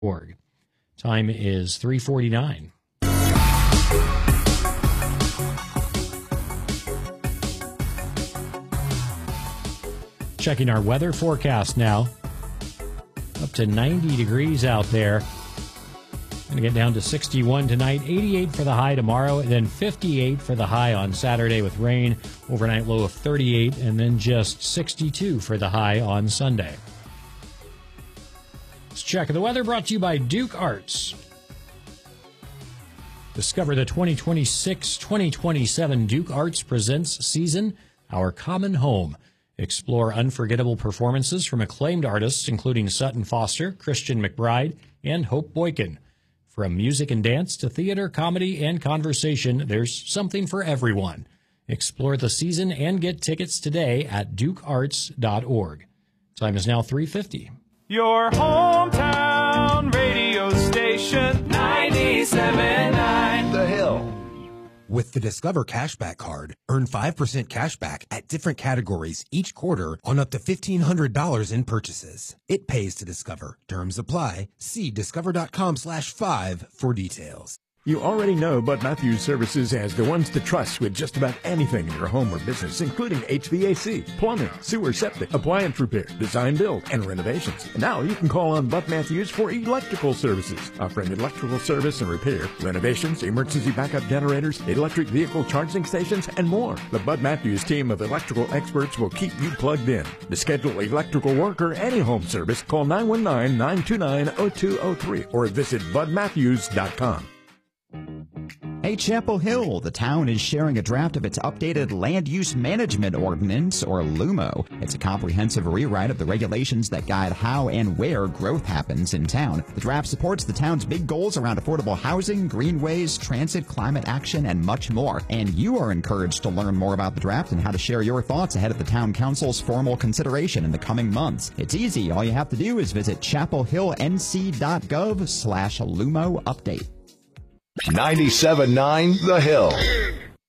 org. Time is 3:49. Checking our weather forecast now. Up to 90 degrees out there. Going to get down to 61 tonight, 88 for the high tomorrow, and then 58 for the high on Saturday with rain. Overnight low of 38, and then just 62 for the high on Sunday. Let's check the weather, brought to you by Duke Arts. Discover the 2026-2027 Duke Arts Presents season, Our Common Home. Explore unforgettable performances from acclaimed artists including Sutton Foster, Christian McBride, and Hope Boykin. From music and dance to theater, comedy, and conversation, there's something for everyone. Explore the season and get tickets today at dukearts.org. Time is now 3:50. Your hometown radio station, 97.9 The Hill. With the Discover Cashback Card, earn 5% cashback at different categories each quarter on up to $1,500 in purchases. It pays to Discover. Terms apply. See discover.com/5 for details. You already know Bud Matthews Services has the ones to trust with just about anything in your home or business, including HVAC, plumbing, sewer, septic, appliance repair, design build, and renovations. And now you can call on Bud Matthews for electrical services, offering electrical service and repair, renovations, emergency backup generators, electric vehicle charging stations, and more. The Bud Matthews team of electrical experts will keep you plugged in. To schedule electrical work or any home service, call 919-929-0203 or visit budmatthews.com. Hey, Chapel Hill, the town is sharing a draft of its updated Land Use Management Ordinance, or LUMO. It's a comprehensive rewrite of the regulations that guide how and where growth happens in town. The draft supports the town's big goals around affordable housing, greenways, transit, climate action, and much more. And you are encouraged to learn more about the draft and how to share your thoughts ahead of the town council's formal consideration in the coming months. It's easy. All you have to do is visit chapelhillnc.gov/LUMO update. 97.9 The Hill.